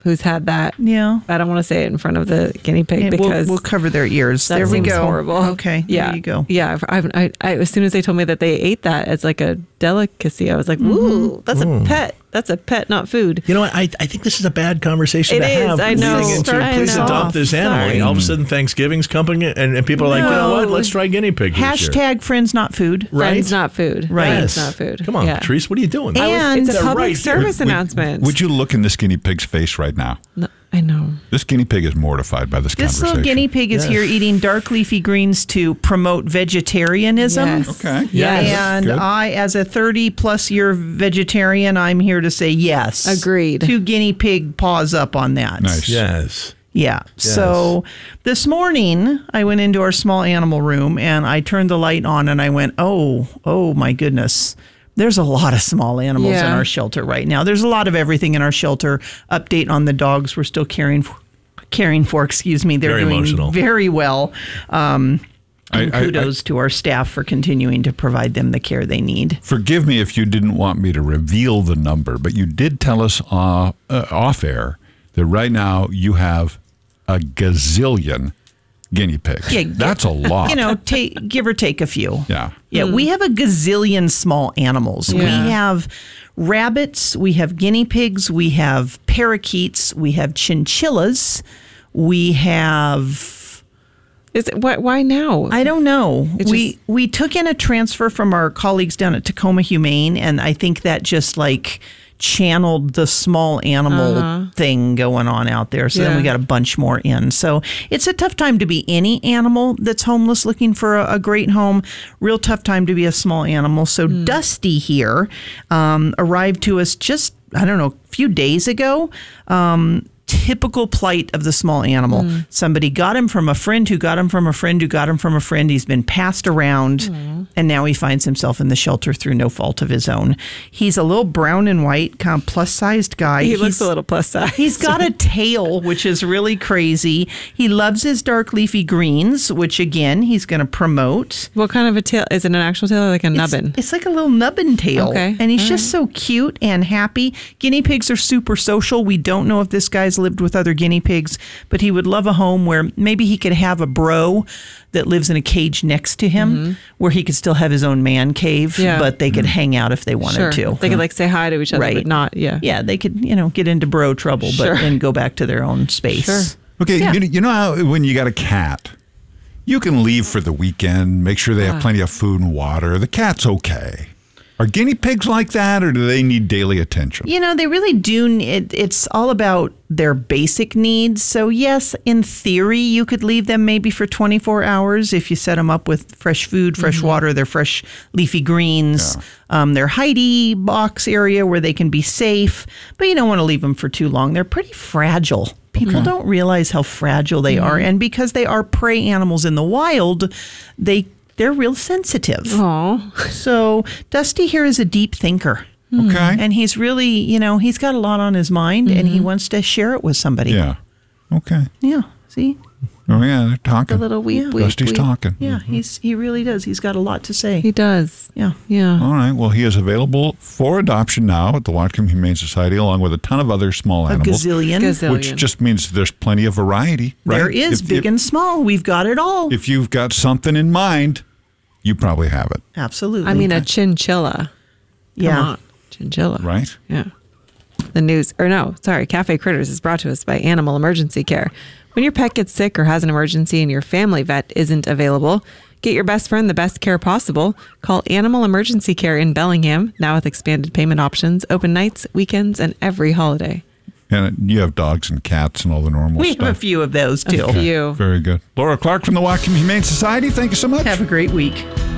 who's had that. Yeah. I don't want to say it in front of the guinea pig because we'll cover their ears. that There we seems go. horrible. Okay. Yeah. There you go. Yeah. I as soon as they told me that they ate that as like a delicacy, I was like, ooh, that's a pet. That's a pet, not food. You know what? I think this is a bad conversation It to is, have. I know. Leading into, I please know. adopt this animal. Sorry. All of a sudden, Thanksgiving's coming, and people are like, you know what? Let's try guinea pig this year. Hashtag friends not food. Right? Friends, not food. Right. Friends, not food. Come on, Yeah. Patrice, what are you doing? And- It's a public right here. service announcement. Would you look in this guinea pig's face right now? No, I know. This guinea pig is mortified by this This conversation. little guinea pig is here eating dark leafy greens to promote vegetarianism. Yes. Okay. Yes. And Good. I, as a 30-plus year vegetarian, I'm here to say yes. Agreed. 2 guinea pig paws up on that. Nice. Yes. Yeah. So this morning, I went into our small animal room and I turned the light on and I went, oh my goodness. There's a lot of small animals in Yeah. our shelter right now. There's a lot of everything in our shelter. Update on the dogs we're still caring for. They're Very doing emotional. very well. And I- kudos to our staff for continuing to provide them the care they need. Forgive me if you didn't want me to reveal the number, but you did tell us off air that right now you have a gazillion guinea pigs. Yeah, That's a lot. You know, give or take a few. Yeah. Yeah, we have a gazillion small animals. We Yeah. have rabbits, we have guinea pigs, we have parakeets, we have chinchillas, we have Is it why now? I don't know. It We took in a transfer from our colleagues down at Tacoma Humane, and I think that just like channeled the small animal thing going on out there. So then Yeah. we got a bunch more in. So it's a tough time to be any animal that's homeless looking for a great home. Real tough time to be a small animal. So Dusty here arrived to us just, I don't know, a few days ago. Typical plight of the small animal. Somebody got him from a friend who got him from a friend who got him from a friend. He's been passed around, and now he finds himself in the shelter through no fault of his own. He's a little brown and white, kind of plus-sized guy. He looks a little plus size. He's got a tail, which is really crazy. He loves his dark leafy greens, which, again, he's going to promote. What kind of a tail? Is it an actual tail or like a nubbin? It's like a little nubbin tail. Okay. And he's just so cute and happy. Guinea pigs are super social. We don't know if this guy's lived with other guinea pigs, but he would love a home where maybe he could have a bro that lives in a cage next to him where he could still have his own man cave, Yeah. but they could hang out if they wanted Sure. to. They could like say hi to each other, Right. but not, Yeah, they could, get into bro trouble, Sure. but then go back to their own space. Sure. Okay, Yeah. you know how when you got a cat, you can leave for the weekend, make sure they have plenty of food and water. The cat's okay. Are guinea pigs like that, or do they need daily attention? They really do. It's all about their basic needs. So, yes, in theory, you could leave them maybe for 24 hours if you set them up with fresh food, fresh water, their fresh leafy greens, their hidey box area where they can be safe. But you don't want to leave them for too long. They're pretty fragile. People don't realize how fragile they are. And because they are prey animals in the wild, they're real sensitive. Oh, So Dusty here is a deep thinker. Okay. And he's really, he's got a lot on his mind and he wants to share it with somebody. Yeah. Okay. Yeah. See? Oh, yeah, they're talking. a little weep, weep, Dusty's weep. talking. Yeah, he really does. He's got a lot to say. He does. Yeah. Yeah. All right. Well, he is available for adoption now at the Whatcom Humane Society, along with a ton of other small A animals. gazillion. Which just means there's plenty of variety, right? There is big and small. We've got it all. If you've got something in mind, you probably have it, Absolutely. I mean, a chinchilla. yeah. Come on. Chinchilla. right? Yeah. Cafe Critters is brought to us by Animal Emergency Care. When your pet gets sick or has an emergency and your family vet isn't available, get your best friend the best care possible. Call Animal Emergency Care in Bellingham, now with expanded payment options, open nights, weekends, and every holiday. And you have dogs and cats and all the normal We stuff. have a few of those too. few. Very good. Laura Clark from the Whatcom Humane Society, thank you so much. Have a great week.